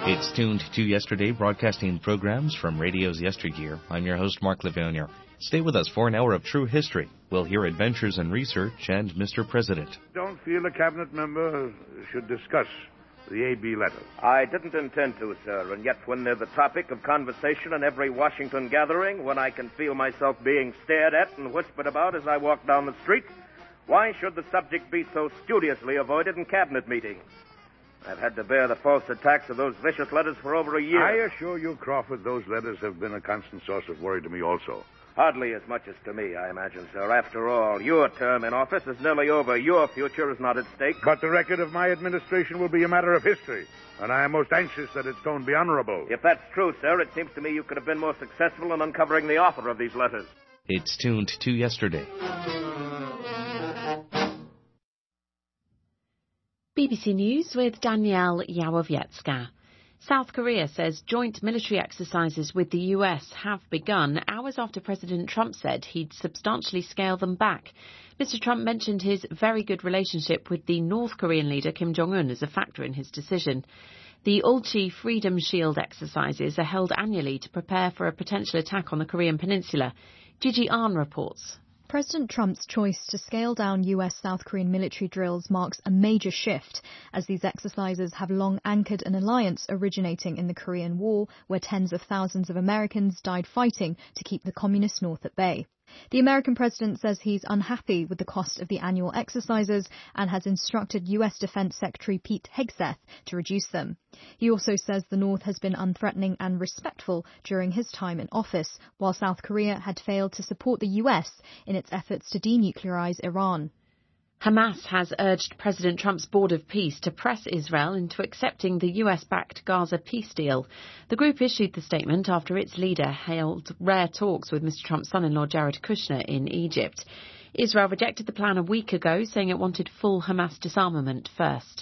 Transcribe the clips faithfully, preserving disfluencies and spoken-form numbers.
It's tuned to Yesterday, broadcasting programs from radio's yesteryear. I'm your host, Mark Levonier. Stay with us for an hour of true history. We'll hear adventures in research and Mister President. Don't feel a cabinet member should discuss the A B letters. I didn't intend to, sir, and yet when they're the topic of conversation in every Washington gathering, when I can feel myself being stared at and whispered about as I walk down the street, why should the subject be so studiously avoided in cabinet meetings? I've had to bear the false attacks of those vicious letters for over a year. I assure you, Crawford, those letters have been a constant source of worry to me also. Hardly as much as to me, I imagine, sir. After all, your term in office is nearly over. Your future is not at stake. But the record of my administration will be a matter of history, and I am most anxious that its tone be honorable. If that's true, sir, it seems to me you could have been more successful in uncovering the author of these letters. It's tuned to Yesterday. B B C News with Danielle Yawowiecka. South Korea says joint military exercises with the U S have begun hours after President Trump said he'd substantially scale them back. Mister Trump mentioned his very good relationship with the North Korean leader Kim Jong-un as a factor in his decision. The Ulchi Freedom Shield exercises are held annually to prepare for a potential attack on the Korean peninsula. Gigi Ahn reports. President Trump's choice to scale down U S-South Korean military drills marks a major shift, as these exercises have long anchored an alliance originating in the Korean War, where tens of thousands of Americans died fighting to keep the communist North at bay. The American president says he's unhappy with the cost of the annual exercises and has instructed U S Defense Secretary Pete Hegseth to reduce them. He also says the North has been unthreatening and respectful during his time in office, while South Korea had failed to support the U S in its efforts to denuclearize Iran. Hamas has urged President Trump's Board of Peace to press Israel into accepting the U S-backed Gaza peace deal. The group issued the statement after its leader held rare talks with Mister Trump's son-in-law Jared Kushner in Egypt. Israel rejected the plan a week ago, saying it wanted full Hamas disarmament first.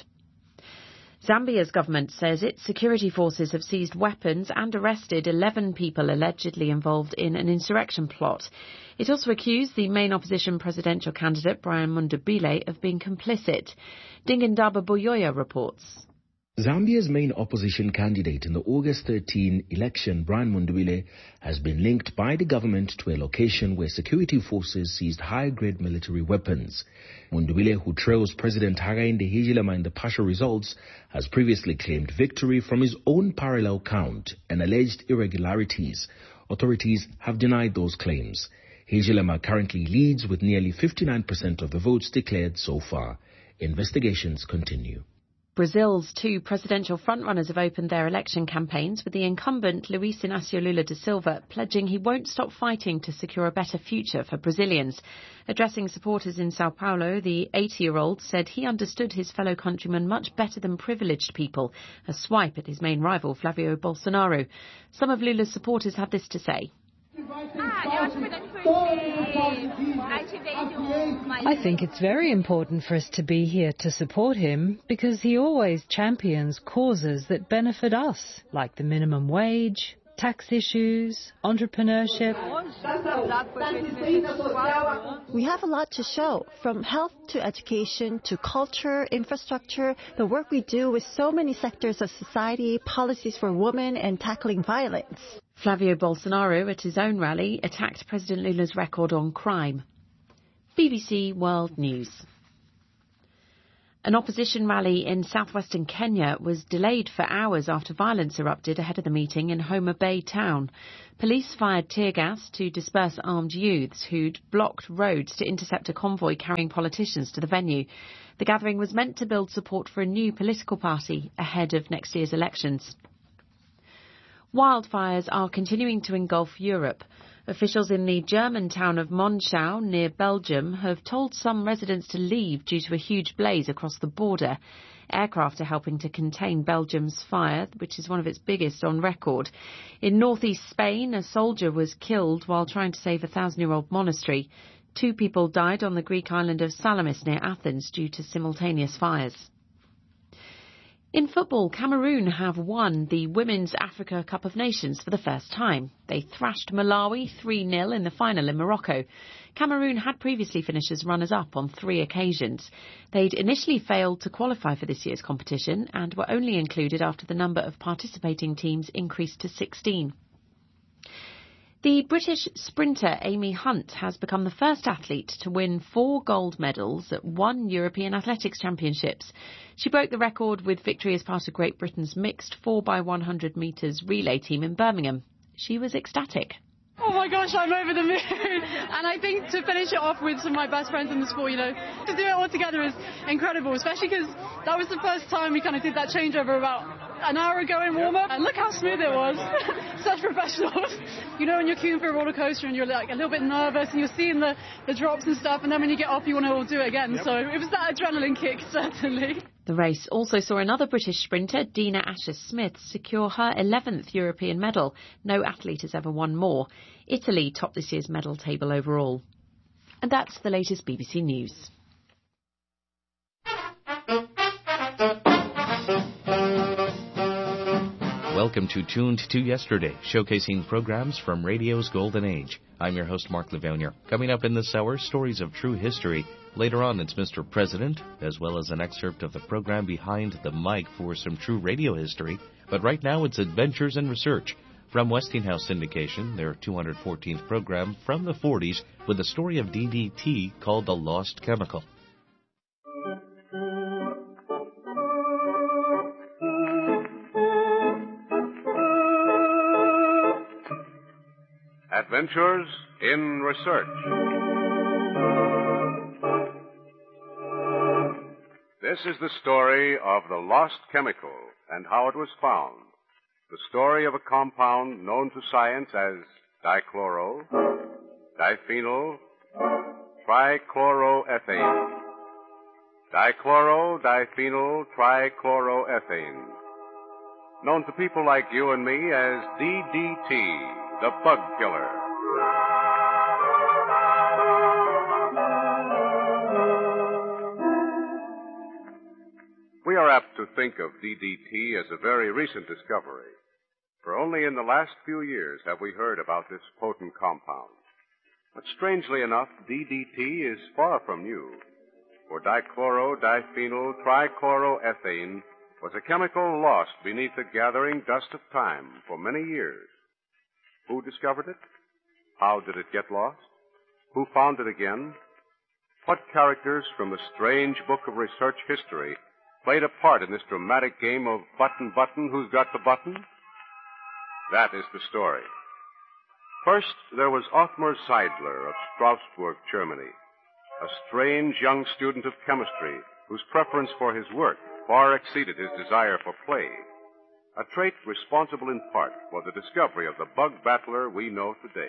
Zambia's government says its security forces have seized weapons and arrested eleven people allegedly involved in an insurrection plot. It also accused the main opposition presidential candidate, Brian Mundubile, of being complicit. Dingindaba Buyoya reports. Zambia's main opposition candidate in the August thirteenth election, Brian Mundubile, has been linked by the government to a location where security forces seized high-grade military weapons. Mundubile, who trails President Hakainde Hichilema in the partial results, has previously claimed victory from his own parallel count and alleged irregularities. Authorities have denied those claims. Hichilema currently leads with nearly fifty-nine percent of the votes declared so far. Investigations continue. Brazil's two presidential frontrunners have opened their election campaigns, with the incumbent Luiz Inácio Lula da Silva pledging he won't stop fighting to secure a better future for Brazilians. Addressing supporters in Sao Paulo, the eighty-year-old said he understood his fellow countrymen much better than privileged people, a swipe at his main rival, Flavio Bolsonaro. Some of Lula's supporters had this to say. I think it's very important for us to be here to support him because he always champions causes that benefit us, like the minimum wage, tax issues, entrepreneurship. We have a lot to show, from health to education to culture, infrastructure, the work we do with so many sectors of society, policies for women, and tackling violence. Flavio Bolsonaro, at his own rally, attacked President Lula's record on crime. B B C World News. An opposition rally in southwestern Kenya was delayed for hours after violence erupted ahead of the meeting in Homa Bay town. Police fired tear gas to disperse armed youths who'd blocked roads to intercept a convoy carrying politicians to the venue. The gathering was meant to build support for a new political party ahead of next year's elections. Wildfires are continuing to engulf Europe. Officials in the German town of Monschau, near Belgium, have told some residents to leave due to a huge blaze across the border. Aircraft are helping to contain Belgium's fire, which is one of its biggest on record. In northeast Spain, a soldier was killed while trying to save a thousand-year-old monastery. Two people died on the Greek island of Salamis near Athens due to simultaneous fires. In football, Cameroon have won the Women's Africa Cup of Nations for the first time. They thrashed Malawi three nil in the final in Morocco. Cameroon had previously finished as runners-up on three occasions. They'd initially failed to qualify for this year's competition and were only included after the number of participating teams increased to sixteen. The British sprinter Amy Hunt has become the first athlete to win four gold medals at one European Athletics Championships. She broke the record with victory as part of Great Britain's mixed four by one hundred metres relay team in Birmingham. She was ecstatic. Oh my gosh, I'm over the moon. And I think to finish it off with some of my best friends in the sport, you know, to do it all together is incredible, especially because that was the first time we kind of did that changeover about an hour ago in warm-up. And look how smooth it was. Such professionals. You know, when you're queuing for a roller coaster and you're like a little bit nervous and you're seeing the, the drops and stuff, and then when you get off, you want to do it again. Yep. So it was that adrenaline kick, certainly. The race also saw another British sprinter, Dina Asher-Smith, secure her eleventh European medal. No athlete has ever won more. Italy topped this year's medal table overall. And that's the latest B B C News. Welcome to Tuned to Yesterday, showcasing programs from radio's golden age. I'm your host, Mark Livonier. Coming up in this hour, stories of true history. Later on, it's Mister President, as well as an excerpt of the program Behind the Mic for some true radio history. But right now, it's Adventures in Research. From Westinghouse Syndication, their two hundred fourteenth program from the forties with a story of D D T called The Lost Chemical. Adventures in Research. This is the story of the lost chemical and how it was found. The story of a compound known to science as dichloro, diphenyl, trichloroethane. Dichloro, diphenyl, trichloroethane. Known to people like you and me as D D T, the bug killer. We are apt to think of D D T as a very recent discovery, for only in the last few years have we heard about this potent compound. But strangely enough, D D T is far from new, for dichloro, diphenyl, trichloroethane was a chemical lost beneath the gathering dust of time for many years. Who discovered it? How did it get lost? Who found it again? What characters from the strange book of research history played a part in this dramatic game of button, button, who's got the button? That is the story. First, there was Othmar Seidler of Strasbourg, Germany, a strange young student of chemistry whose preference for his work far exceeded his desire for play, a trait responsible in part for the discovery of the bug battler we know today.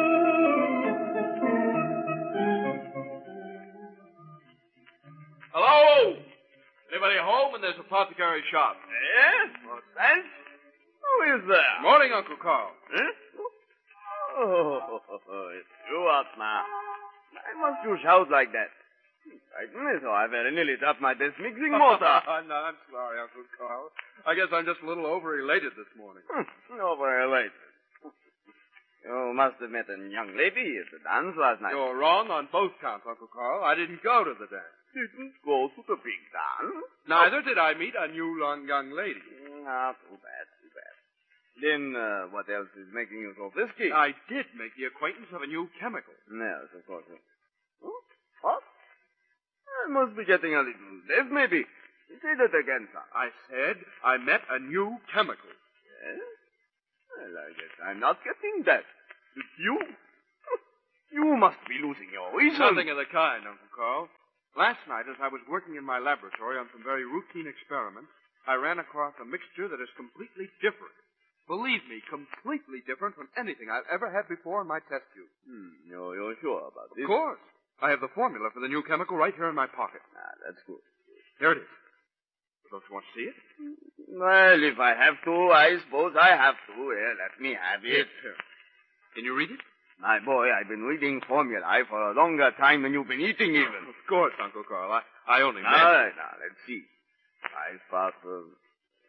Hello? Anybody home? And there's a apothecary shop. Yes? What's that? Who is there? Morning, Uncle Carl. Huh? Oh, it's you, Othmar. Why must you shout like that? Frightened, so I very nearly dropped my best mixing water. no, I'm sorry, Uncle Carl. I guess I'm just a little over-elated this morning. Over-elated? You must have met a young lady at the dance last night. You're wrong on both counts, Uncle Carl. I didn't go to the dance. Didn't go to the big dance? Neither did I meet a new young, young lady. Ah, too bad, too bad. Then, uh, what else is making you so frisky? I did make the acquaintance of a new chemical. Yes, of course. Huh? What? I must be getting a little deaf, maybe. Say that again, son. I said I met a new chemical. Yes? Well, I guess I'm not getting deaf. It's you? You must be losing your reason. Nothing of the kind, Uncle Carl. Last night, as I was working in my laboratory on some very routine experiments, I ran across a mixture that is completely different. Believe me, completely different from anything I've ever had before in my test tube. Hmm, you're, you're sure about this? Of course. I have the formula for the new chemical right here in my pocket. Ah, that's good. Here it is. Don't you want to see it? Well, if I have to, I suppose I have to. Here, let me have it. It's here. Can you read it? My boy, I've been reading formulae for a longer time than you've been eating even. Of course, Uncle Carl. I, I only meant... All right, now, let's see. Five parts of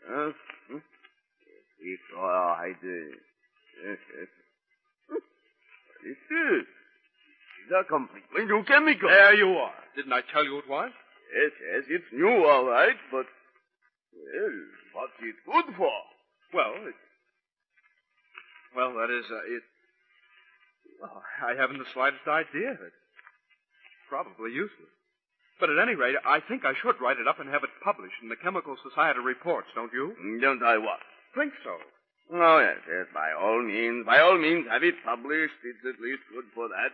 Yes. Hmm? It's all right. Yes, yes. It is. It's a completely new chemical. There you are. Didn't I tell you it was? Yes, yes, it's new, all right, but... Well, what's it good for? Well, it... Well, that is, uh, it... Well, I haven't the slightest idea. It's probably useless. But at any rate, I think I should write it up and have it published in the Chemical Society reports, don't you? Don't I what? Think so. Oh, yes, yes, by all means. By all means, have it published. It's at least good for that.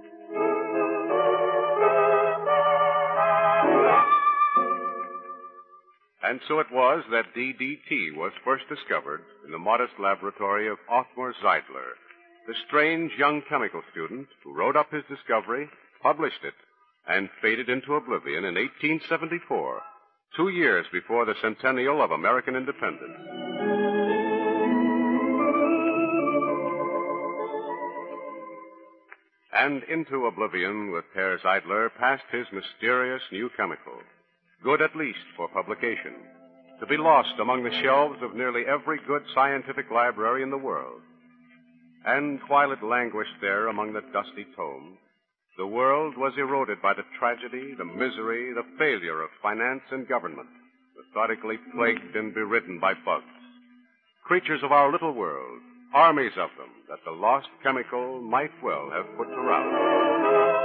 And so it was that D D T was first discovered in the modest laboratory of Othmar Zeidler, the strange young chemical student who wrote up his discovery, published it, and faded into oblivion in eighteen seventy-four, two years before the centennial of American independence. And into oblivion with Herr Zeidler passed his mysterious new chemical, good at least for publication, to be lost among the shelves of nearly every good scientific library in the world. And while it languished there among the dusty tomes, the world was eroded by the tragedy, the misery, the failure of finance and government, methodically plagued and beridden by bugs. Creatures of our little world, armies of them that the lost chemical might well have put to rout.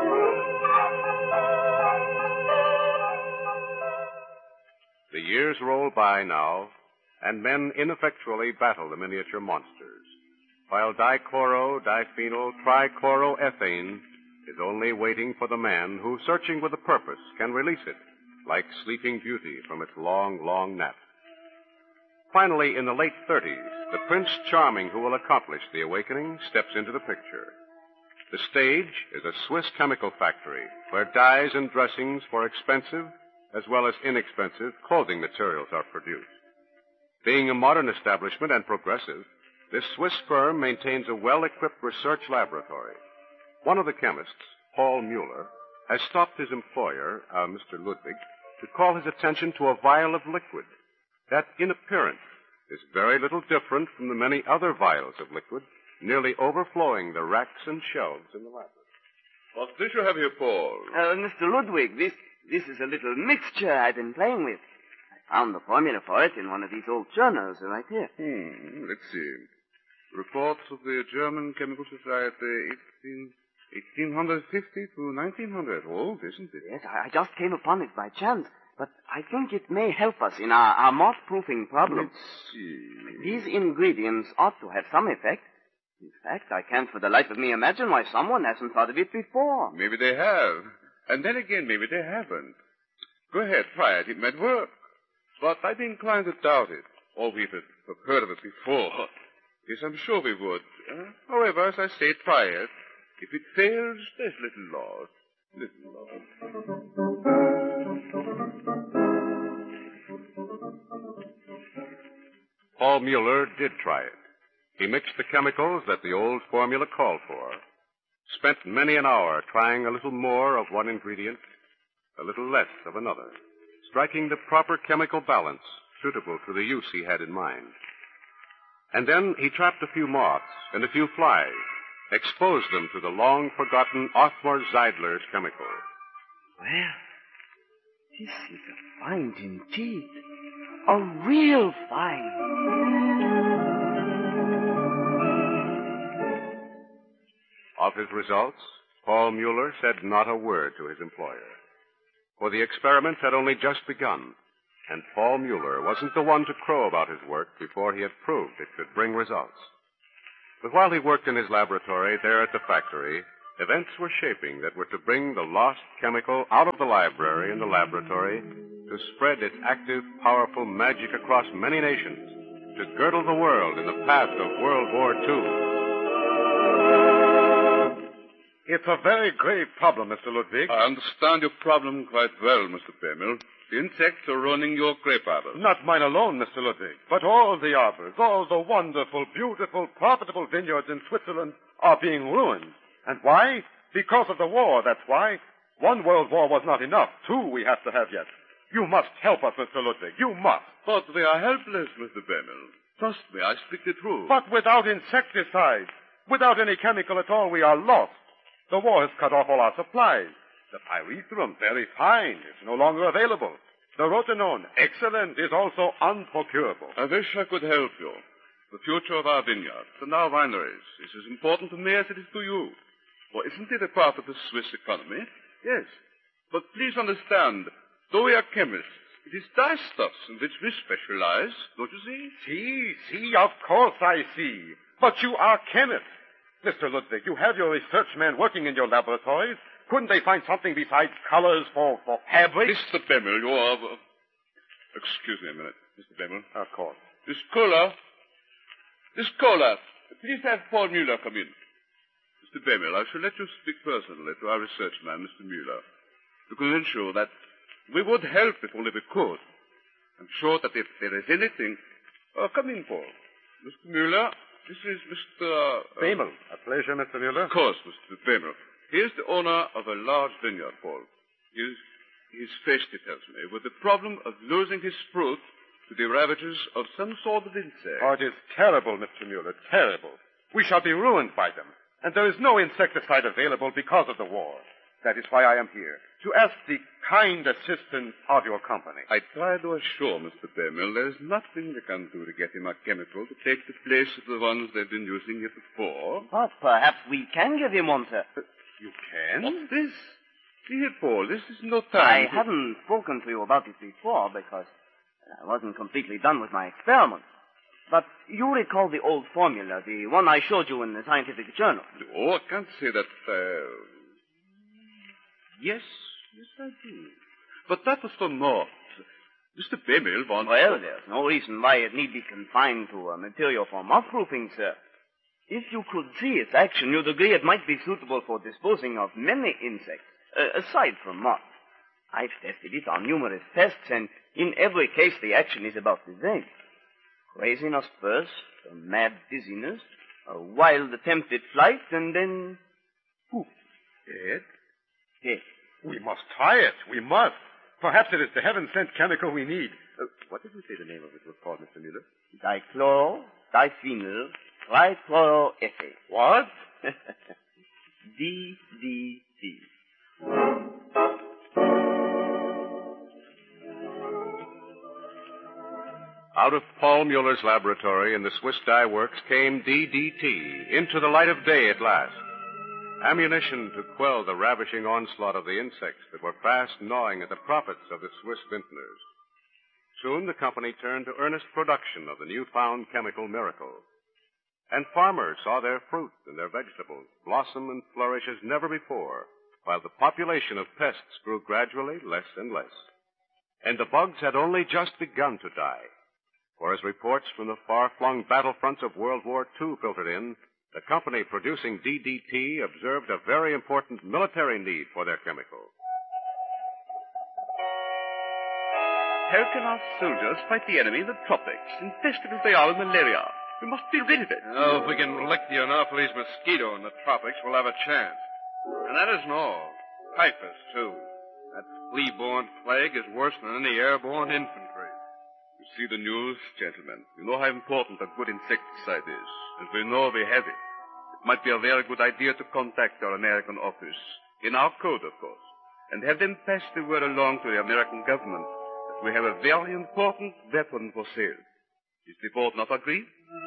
The years roll by now, and men ineffectually battle the miniature monsters, while dichloro, diphenyl, trichloroethane is only waiting for the man who, searching with a purpose, can release it, like Sleeping Beauty from its long, long nap. Finally, in the late thirties, the Prince Charming who will accomplish the awakening steps into the picture. The stage is a Swiss chemical factory where dyes and dressings for expensive as well as inexpensive clothing materials are produced. Being a modern establishment and progressive, this Swiss firm maintains a well-equipped research laboratory. One of the chemists, Paul Mueller, has stopped his employer, uh, Mister Ludwig, to call his attention to a vial of liquid that, in appearance, is very little different from the many other vials of liquid nearly overflowing the racks and shelves in the laboratory. What do you have here, Paul? Uh, Mister Ludwig, this, this is a little mixture I've been playing with. I found the formula for it in one of these old journals right here. Hmm, let's see. Reports of the German Chemical Society, eighteen... eighteen fifty to nineteen hundred. Old, isn't it? Yes, I just came upon it by chance, but I think it may help us in our, our moth-proofing problem. Let's see. These ingredients ought to have some effect. In fact, I can't for the life of me imagine why someone hasn't thought of it before. Maybe they have. And then again, maybe they haven't. Go ahead, try it. It might work. But I'd be inclined to doubt it. All we've heard of it before. Yes, I'm sure we would. Uh, however, as I say, try it. If it fails, there's little loss. Little loss. Paul Mueller did try it. He mixed the chemicals that the old formula called for, spent many an hour trying a little more of one ingredient, a little less of another, striking the proper chemical balance suitable to the use he had in mind. And then he trapped a few moths and a few flies, exposed them to the long-forgotten Othmar Zeidler's chemical. Well, this is a find indeed. A real find. Of his results, Paul Mueller said not a word to his employer. For the experiments had only just begun, and Paul Mueller wasn't the one to crow about his work before he had proved it could bring results. But while he worked in his laboratory there at the factory, events were shaping that were to bring the lost chemical out of the library and the laboratory to spread its active, powerful magic across many nations, to girdle the world in the path of World War Two. It's a very grave problem, Mister Ludwig. I understand your problem quite well, Mister Bemmel. The insects are ruining your grape arbors. Not mine alone, Mister Ludwig, but all the arbors, all the wonderful, beautiful, profitable vineyards in Switzerland are being ruined. And why? Because of the war, that's why. One world war was not enough. Two we have to have yet. You must help us, Mister Ludwig. You must. But we are helpless, Mister Bemmel. Trust me, I speak the truth. But without insecticide, without any chemical at all, we are lost. The war has cut off all our supplies. The pyrethrum, very fine, is no longer available. The rotenone, excellent, is also unprocurable. I wish I could help you. The future of our vineyards and our wineries is as important to me as it is to you. For isn't it a part of the Swiss economy? Yes. But please understand, though we are chemists, it is dyestuffs in which we specialize, don't you see? See, see, of course I see. But you are chemists. Mister Ludwig, you have your research men working in your laboratories. Couldn't they find something besides colors for, for fabric? Mister Bemmel, you are... Uh, excuse me a minute, Mister Bemmel. Of course. This cola... This cola... Please have Paul Mueller come in. Mister Bemmel, I shall let you speak personally to our research man, Mister Mueller, to convince you that we would help if only we could. I'm sure that if there is anything... Oh, come in, Paul. Mister Mueller, this is Mister Uh, Bemmel. A pleasure, Mister Mueller. Of course, Mister Bemmel. He is the owner of a large vineyard, Paul. He is, he is faced, he tells me, with the problem of losing his fruit to the ravages of some sort of insect. Oh, it is terrible, Mister Mueller, terrible. We shall be ruined by them. And there is no insecticide available because of the war. That is why I am here, to ask the kind assistance of your company. I try to assure Mister Bemmel there is nothing we can do to get him a chemical to take the place of the ones they've been using here before. But perhaps we can give him one, sir. You can? What's this? See here, Paul, this is no time I to... haven't spoken to you about it before because I wasn't completely done with my experiment. But you recall the old formula, the one I showed you in the scientific journal. Oh, I can't say that... Uh... Yes, yes, I do. But that was for Mort. Mister Bemmel wants... Well, there's no reason why it need be confined to a material for moth-proofing, sir. If you could see its action, you'd agree it might be suitable for disposing of many insects, uh, aside from moths. I've tested it on numerous tests, and in every case the action is about the same. Craziness first, a mad dizziness, a wild attempt at flight, and then... poof. Dead? Dead. We must try it. We must. Perhaps it is the heaven-sent chemical we need. Uh, what did you say the name of it was called, Mister Mueller? Dichloro, diphenyl, trichloroethane. What? D D T. Out of Paul Mueller's laboratory in the Swiss Dye Works came D D T, into the light of day at last. Ammunition to quell the ravishing onslaught of the insects that were fast gnawing at the profits of the Swiss vintners. Soon the company turned to earnest production of the newfound chemical miracle. And farmers saw their fruit and their vegetables blossom and flourish as never before, while the population of pests grew gradually less and less. And the bugs had only just begun to die. For as reports from the far-flung battlefronts of World War Two filtered in, the company producing D D T observed a very important military need for their chemical. How can our soldiers fight the enemy in the tropics, infested as they are with malaria? We must be rid of it. Oh, if we can lick the Anopheles mosquito in the tropics, we'll have a chance. And that isn't all. Typhus, too. That flea-borne plague is worse than any airborne infantry. You see the news, gentlemen. You know how important a good insecticide is, and we know we have it. It might be a very good idea to contact our American office, in our code, of course, and have them pass the word along to the American government that we have a very important weapon for sale. Is the board not agree?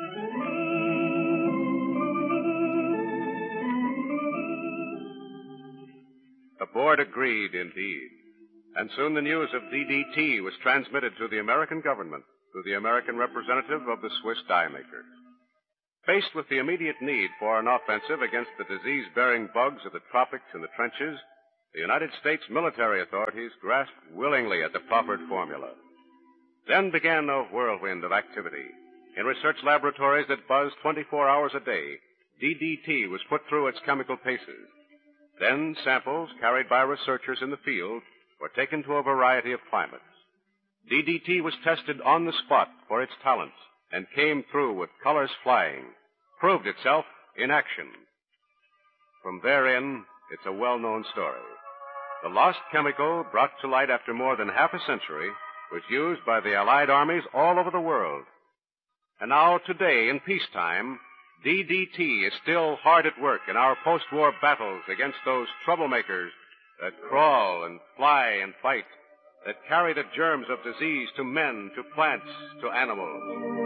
The board agreed, indeed. And soon the news of D D T was transmitted to the American government through the American representative of the Swiss dye makers. Faced with the immediate need for an offensive against the disease-bearing bugs of the tropics and the trenches, the United States military authorities grasped willingly at the proffered formula. Then began a whirlwind of activity. In research laboratories that buzzed twenty-four hours a day, D D T was put through its chemical paces. Then samples carried by researchers in the field were taken to a variety of climates. D D T was tested on the spot for its talents and came through with colors flying, proved itself in action. From therein, it's a well-known story. The lost chemical, brought to light after more than half a century, was used by the Allied armies all over the world. And now, today, in peacetime, D D T is still hard at work in our post-war battles against those troublemakers that crawl and fly and fight, that carry the germs of disease to men, to plants, to animals.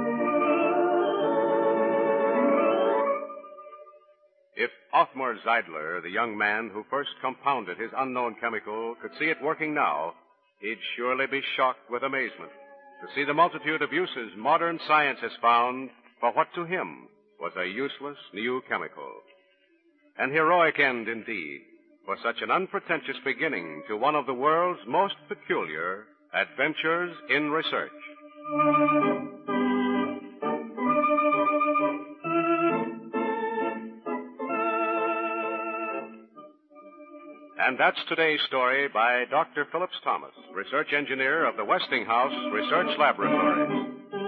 If Othmar Zeidler, the young man who first compounded his unknown chemical, could see it working now, he'd surely be shocked with amazement to see the multitude of uses modern science has found for what to him was a useless new chemical. An heroic end indeed for such an unpretentious beginning to one of the world's most peculiar adventures in research. And that's today's story by Doctor Phillips Thomas, research engineer of the Westinghouse Research Laboratories.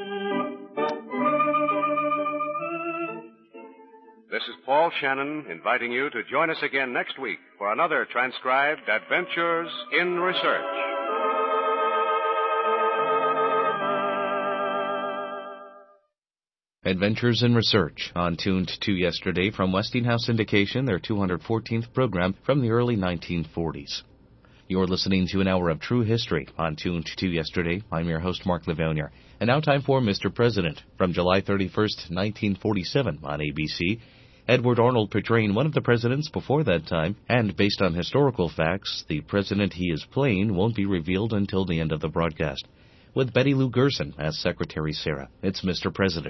This is Paul Shannon inviting you to join us again next week for another transcribed Adventures in Research. Adventures in Research, on Tuned to Yesterday from Westinghouse Syndication, their two hundred fourteenth program from the early nineteen forties. You're listening to an hour of true history on Tuned to Yesterday. I'm your host, Mark Livonier. And now time for Mister President from July thirty-first, nineteen forty-seven on A B C. Edward Arnold portraying one of the presidents before that time, and based on historical facts, the president he is playing won't be revealed until the end of the broadcast. With Betty Lou Gerson as Secretary Sarah, it's Mister President.